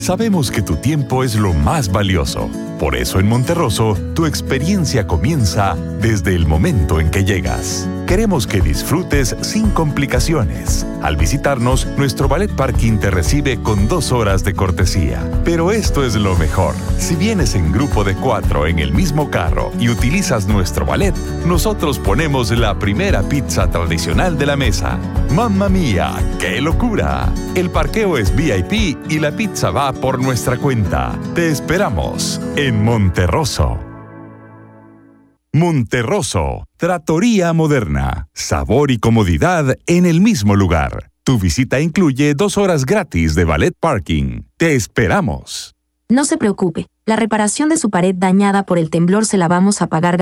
Sabemos que tu tiempo es lo más valioso. Por eso en Monterroso, tu experiencia comienza desde el momento en que llegas. Queremos que disfrutes sin complicaciones. Al visitarnos, nuestro ballet parking te recibe con 2 horas de cortesía. Pero esto es lo mejor. Si vienes en grupo de 4 en el mismo carro y utilizas nuestro ballet, nosotros ponemos la primera pizza tradicional de la mesa. ¡Mamma mía! ¡Qué locura! El parqueo es VIP y la pizza va por nuestra cuenta. Te esperamos en Monterroso. Monterroso, trattoria moderna, sabor y comodidad en el mismo lugar. Tu visita incluye 2 horas gratis de ballet parking. Te esperamos. No se preocupe, la reparación de su pared dañada por el temblor se la vamos a pagar.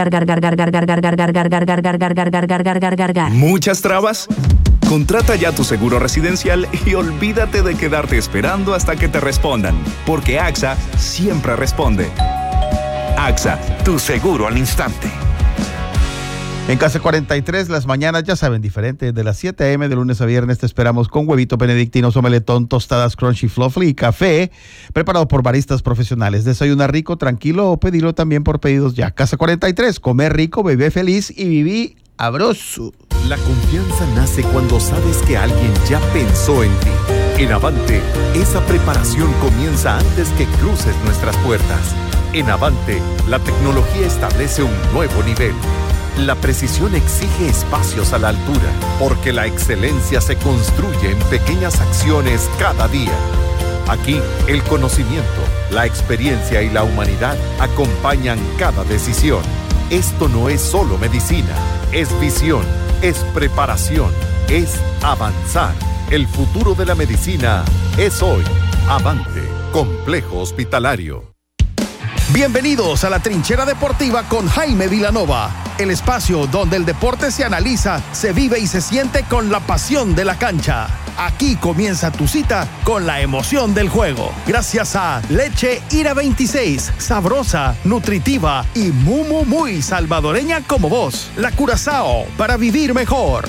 ¿Muchas trabas? Contrata ya tu seguro residencial y olvídate de quedarte esperando hasta que te respondan, porque AXA siempre responde. AXA, tu seguro al instante. En Casa 43, las mañanas, ya saben, diferente. De las 7 a.m. de lunes a viernes te esperamos con huevito benedictino, omeletón, tostadas crunchy fluffy y café preparado por baristas profesionales. Desayuna rico, tranquilo o pedilo también por pedidos ya. Casa 43, comer rico, bebé feliz y viví abroso. La confianza nace cuando sabes que alguien ya pensó en ti. En Avante, esa preparación comienza antes que cruces nuestras puertas. En Avante, la tecnología establece un nuevo nivel. La precisión exige espacios a la altura, porque la excelencia se construye en pequeñas acciones cada día. Aquí, el conocimiento, la experiencia y la humanidad acompañan cada decisión. Esto no es solo medicina, es visión, es preparación, es avanzar. El futuro de la medicina es hoy. Avante, Complejo Hospitalario. Bienvenidos a la Trinchera Deportiva con Jaime Vilanova, el espacio donde el deporte se analiza, se vive y se siente con la pasión de la cancha. Aquí comienza tu cita con la emoción del juego. Gracias a Leche Ira 26, sabrosa, nutritiva y muy salvadoreña como vos. La Curazao, para vivir mejor.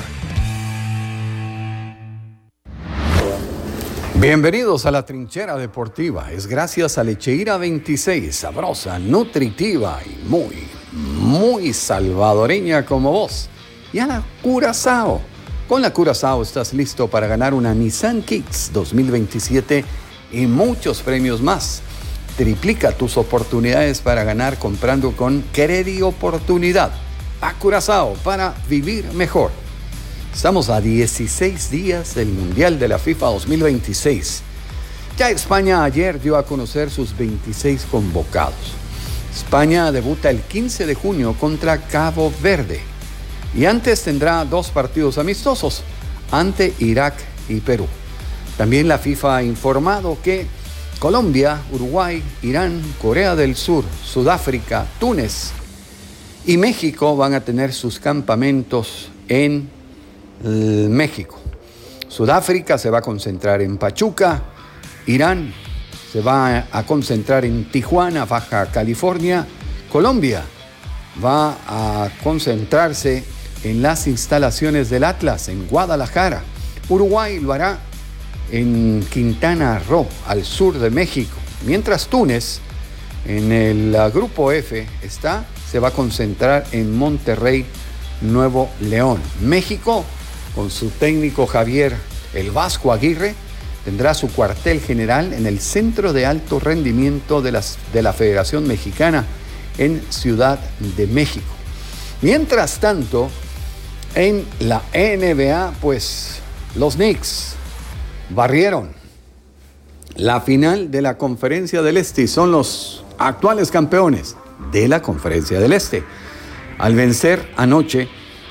Bienvenidos a la Trinchera Deportiva. Es gracias a Lecheira 26, sabrosa, nutritiva y muy salvadoreña como vos. Y a la Curazao. Con la Curazao estás listo para ganar una Nissan Kicks 2027 y muchos premios más. Triplica tus oportunidades para ganar comprando con Credit Oportunidad. A Curazao, para vivir mejor. Estamos a 16 días del Mundial de la FIFA 2026. Ya España ayer dio a conocer sus 26 convocados. España debuta el 15 de junio contra Cabo Verde. Y antes tendrá 2 partidos amistosos ante Irak y Perú. También la FIFA ha informado que Colombia, Uruguay, Irán, Corea del Sur, Sudáfrica, Túnez y México van a tener sus campamentos en México. Sudáfrica se va a concentrar en Pachuca, Irán se va a concentrar en Tijuana, Baja California, Colombia va a concentrarse en las instalaciones del Atlas en Guadalajara, Uruguay lo hará en Quintana Roo, al sur de México, mientras Túnez en el grupo F se va a concentrar en Monterrey, Nuevo León. México, con su técnico Javier El Vasco Aguirre, tendrá su cuartel general en el Centro de Alto Rendimiento de la Federación Mexicana en Ciudad de México. Mientras tanto, en la NBA, pues los Knicks barrieron la final de la Conferencia del Este y son los actuales campeones de la Conferencia del Este, al vencer anoche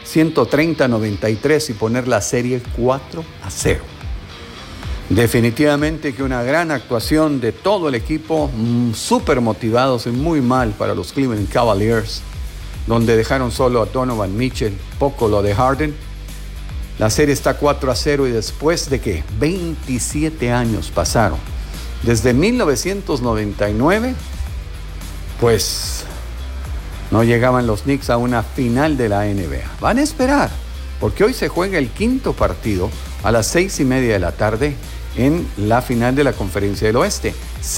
130-93 y poner la serie 4-0. Definitivamente que una gran actuación de todo el equipo, súper motivados y muy mal para los Cleveland Cavaliers, donde dejaron solo a Donovan Mitchell, poco lo de Harden. La serie está 4-0 y después de que 27 años pasaron, desde 1999, pues no llegaban los Knicks a una final de la NBA. Van a esperar, porque hoy se juega el 5º partido a las 6:30 de la tarde en la final de la Conferencia del Oeste.